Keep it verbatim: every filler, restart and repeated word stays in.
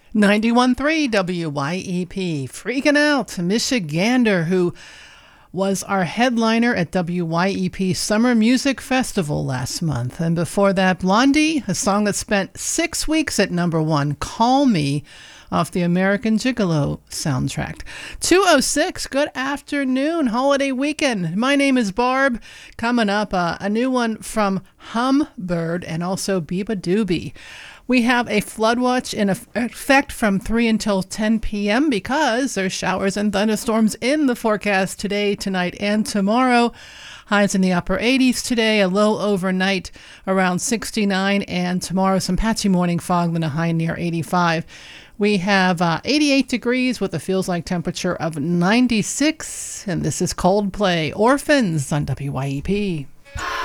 ninety-one point three W Y E P. Freaking Out, Michigander, who was our headliner at W Y E P Summer Music Festival last month. And before that, Blondie, a song that spent six weeks at number one, Call Me, off the American Gigolo soundtrack. two oh six, good afternoon, holiday weekend. My name is Barb. Coming up, uh, a new one from Humbird and also Biba Doobie. We have a flood watch in effect from three until ten p.m. because there's showers and thunderstorms in the forecast today, tonight, and tomorrow. Highs in the upper eighties today, a low overnight around sixty-nine, and tomorrow some patchy morning fog, then a high near eighty-five. We have uh, eighty-eight degrees with a feels like temperature of ninety-six, and this is Coldplay, Orphans on W Y E P.